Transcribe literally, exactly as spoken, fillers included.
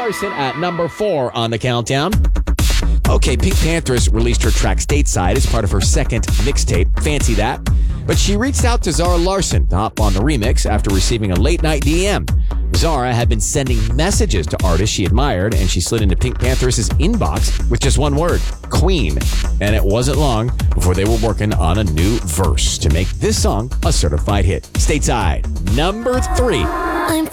Larson at number four on the countdown. Okay, Pink Panthers released her track Stateside as part of her second mixtape, Fancy That. But she reached out to Zara Larsson to hop on the remix after receiving a late-night D M. Zara had been sending messages to artists she admired, and she slid into Pink Panthers' inbox with just one word, Queen. And it wasn't long before they were working on a new verse to make this song a certified hit. Stateside, number three. I'm